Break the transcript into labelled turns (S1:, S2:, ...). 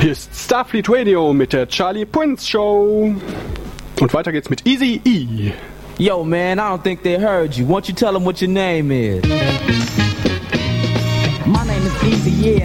S1: Hier ist Starfleet Radio mit der Charlie Prince Show. Und weiter geht's mit Easy E.
S2: Yo, man, I don't think they heard you. Why don't you tell them what your name is? My name is Easy E.